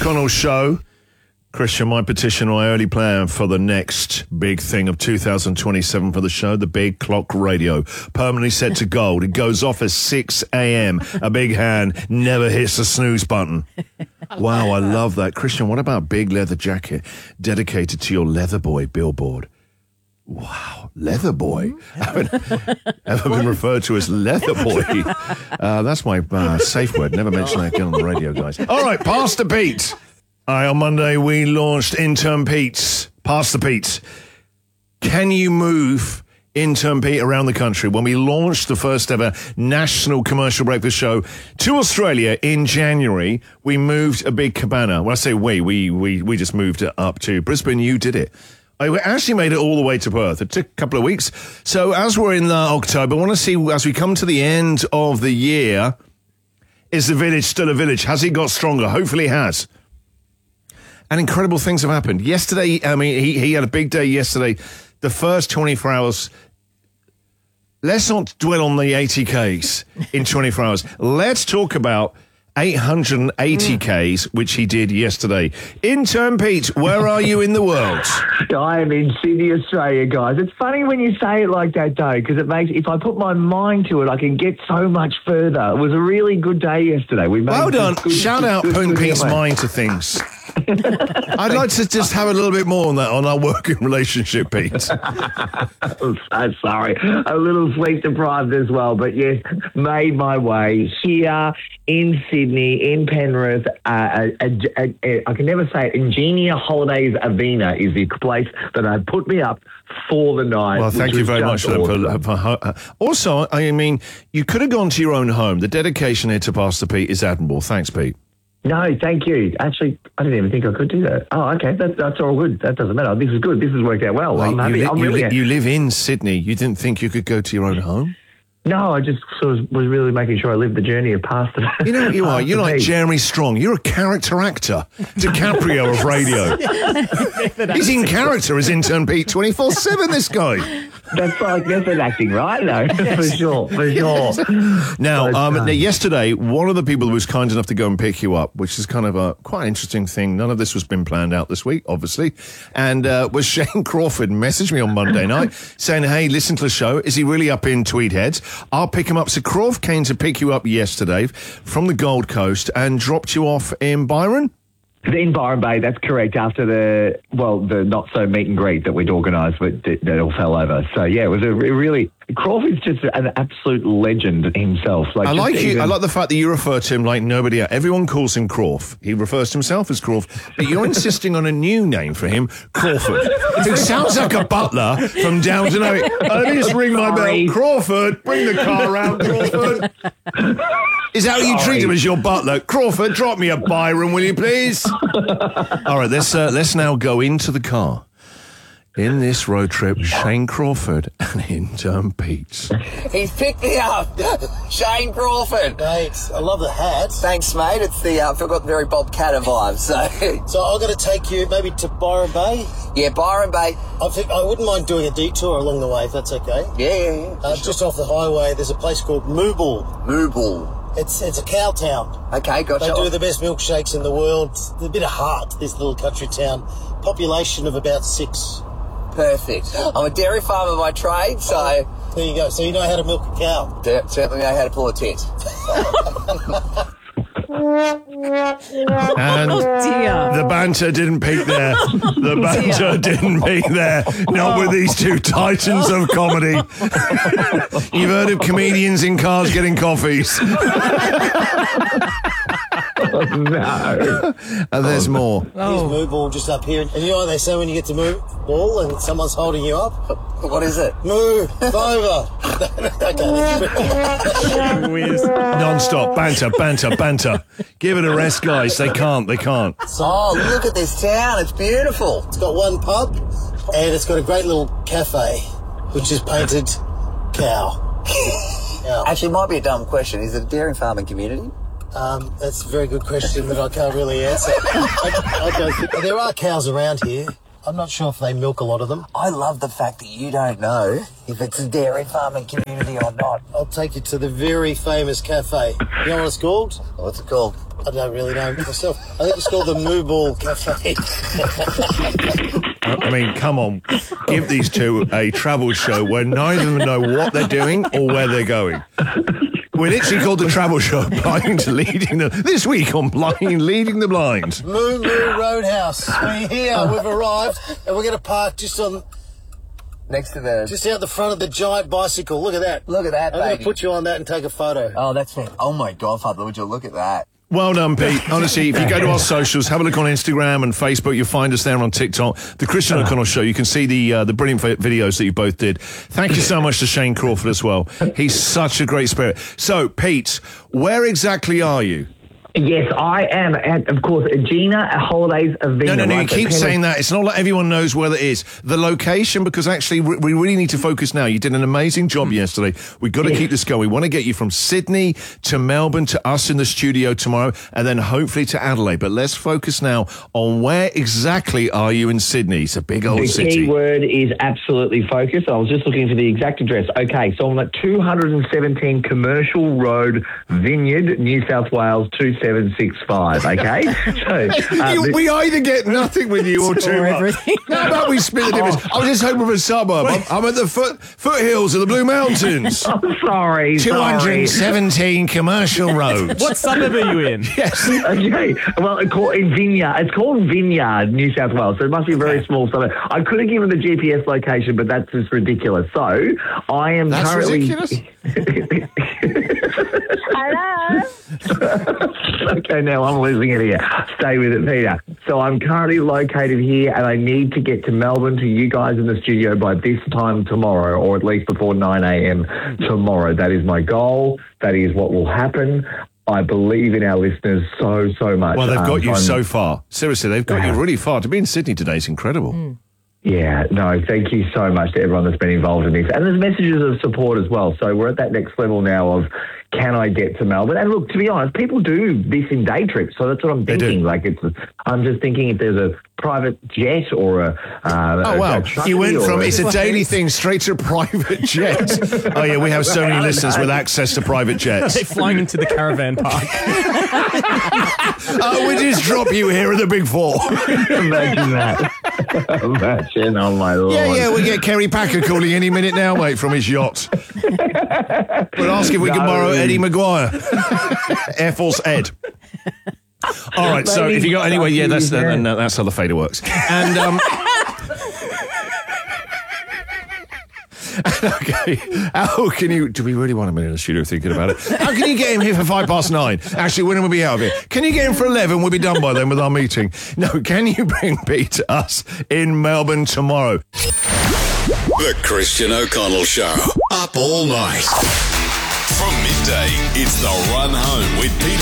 O'Connell Show. Christian, my petition, my early plan for the next big thing of 2027 for the show, the Big Clock Radio. Permanently set to gold. It goes off at 6 a.m. A big hand never hits the snooze button. Wow, I love that. Christian, what about a big leather jacket dedicated to your Leather Boy billboard? Wow, Leather Boy. I haven't ever been referred to as Leather Boy. That's my safe word. Never mention that again on the radio, guys. All right, Pastor Pete. On Monday, we launched Intern Pete's. Pastor Pete. Can you move Intern Pete around the country? When we launched the first ever national commercial breakfast show to Australia in January, we moved a big cabana. When I say we just moved it up to Brisbane. You did it. I actually made it all the way to Perth. It took a couple of weeks. So as we're in October, I want to see, as we come to the end of the year, is the village still a village? Has it got stronger? Hopefully it has. And incredible things have happened. Yesterday, I mean, he had a big day yesterday. The first 24 hours, let's not dwell on the 80Ks in 24 hours. Let's talk about 880Ks, which he did yesterday. Intern Pete, where are you in the world? I am in Sydney, Australia, guys. It's funny when you say it like that, though, because it makes, if I put my mind to it, I can get so much further. It was a really good day yesterday. Well done. Shout out putting Pete's mind to things. I'd like to just have a little bit more on that, on our working relationship, Pete. I'm so sorry. A little sleep deprived as well, but yes, made my way here in Sydney, in Penrith. I can never say it. Ingenia Holidays Avena is the place that had put me up for the night. Well, thank you very much for also, I mean, you could have gone to your own home. The dedication here to Pastor Pete is admirable. Thanks, Pete. No, thank you. Actually, I didn't even think I could do that. Oh, okay. That's all good. That doesn't matter. This is good. This has worked out well. I'm happy. You live in Sydney. You didn't think you could go to your own home? No, I just sort of was really making sure I lived the journey of past the... You know what you are? You're like Jeremy Strong. You're a character actor. DiCaprio of radio. He's in character as Intern Pete 24/7, this guy. That's like method acting, right? No, for sure. Now, yesterday, one of the people who was kind enough to go and pick you up, which is kind of a quite interesting thing. None of this was been planned out this week, obviously. And was Shane Crawford messaged me on Monday night saying, hey, listen to the show. Is he really up in Tweed Heads? I'll pick him up. So Crawford came to pick you up yesterday from the Gold Coast and dropped you off in Byron? In Byron Bay, that's correct, after the not-so meet and greet that we'd organised, but that all fell over. So, yeah, it was a really... Crawford's just an absolute legend himself. I like the fact that you refer to him like nobody else. Everyone calls him Crawf. He refers to himself as Crawf, but you're insisting on a new name for him, Crawford, who sounds like a butler from Downton Abbey. Let me just ring my bell. Crawford, bring the car around, Crawford. Is that how you treat him, as your butler? Crawford, drop me a Byron, will you please? All right, let's now go into the car. In this road trip, Shane Crawford and Intern Pete. He's picked me up. Shane Crawford. Mate, I love the hat. Thanks, mate. It's the, I've got very Bob Catter vibe, so... So I'm going to take you maybe to Byron Bay? Yeah, Byron Bay. I wouldn't mind doing a detour along the way, if that's okay. Yeah. Just off the highway, there's a place called Mooble. Mooble. It's a cow town. Okay, gotcha. They do the best milkshakes in the world. There's a bit of heart to this little country town. Population of about 6. Perfect. I'm a dairy farmer by trade, so... There you go. So you know how to milk a cow? Certainly know how to pull a tit. And the banter didn't peak there. The banter didn't peak there. Not with these two titans of comedy. You've heard of comedians in cars getting coffees. No. And there's more. Here's Mooble just up here. And you know what they say when you get to move ball and someone's holding you up? What is it? Move over. Non-stop. Banter. Give it a rest, guys. They can't. Oh, look at this town. It's beautiful. It's got one pub and it's got a great little cafe, which is painted cow. Actually, it might be a dumb question. Is it a dairy farming community? That's a very good question that I can't really answer. I don't think, there are cows around here. I'm not sure if they milk a lot of them. I love the fact that you don't know if it's a dairy farming community or not. I'll take you to the very famous cafe. You know what it's called? What's it called? I don't really know myself. I think it's called the Moo Ball Cafe. I mean, come on. Give these two a travel show where neither of them know what they're doing or where they're going. We're literally called the travel show Blind Leading the... This week on Blind Leading the Blind. Moo Moo Roadhouse. We're here. We've arrived, and we're going to park just out the front of the giant bicycle. Look at that. Look at that, I'm going to put you on that and take a photo. Oh, that's fantastic. Oh, my God, Father, would you look at that? Well done, Pete. Honestly, if you go to our socials, have a look on Instagram and Facebook, you'll find us there on TikTok. The Christian O'Connell Show. You can see the brilliant videos that you both did. Thank you so much to Shane Crawford as well. He's such a great spirit. So, Pete, where exactly are you? Yes, I am at, of course, Gina Holidays Vineyard. No, you keep saying that. It's not like everyone knows where that is. The location, because actually we really need to focus now. You did an amazing job yesterday. We've got to keep this going. We want to get you from Sydney to Melbourne to us in the studio tomorrow and then hopefully to Adelaide. But let's focus now on where exactly are you in Sydney? It's a big old city. The key word is absolutely focused. I was just looking for the exact address. Okay, so I'm at 217 Commercial Road, Vineyard, New South Wales, 2765, okay? So we either get nothing with you or too much. How about we split the difference? I was just hoping for a suburb. I'm at the foothills of the Blue Mountains. I'm sorry. 217 Commercial Road. What suburb are you in? Yes. Okay. Well, in Vineyard. It's called Vineyard, New South Wales, so it must be a very small suburb. I could have given the GPS location, but that's just ridiculous. So I am currently... Ridiculous? Hello. Okay, now I'm losing it here. Stay with it, Peter. So I'm currently located here, and I need to get to Melbourne to you guys in the studio by this time tomorrow, or at least before 9 a.m. tomorrow. That is my goal. That is what will happen. I believe in our listeners so much. Well, they've got you so far. Seriously, they've got you really far. To be in Sydney today is incredible. Yeah, no, thank you so much to everyone that's been involved in this. And there's messages of support as well. So we're at that next level now of, can I get to Melbourne? And look, to be honest, people do this in day trips. So that's what I'm thinking. I'm just thinking if there's a private jet or you went from it's a daily thing straight to a private jet. Oh, yeah, we have so many listeners with access to private jets. They're flying into the caravan park. We just drop you here at the Big Four. Imagine that. Imagine, oh my Lord. Yeah, we get Kerry Packer calling any minute now, mate, from his yacht. We'll ask if we can borrow Eddie Maguire. Air Force Ed. All right, so if you got anyway, that's how the fader works. And okay, how can you? Do we really want him in the studio thinking about it? How can you get him here for 9:05? Actually, when will we be out of here? Can you get him for 11? We'll be done by then with our meeting. No, can you bring Pete to us in Melbourne tomorrow? The Christian O'Connell Show. Up all night. From midday, it's The Run Home with Pete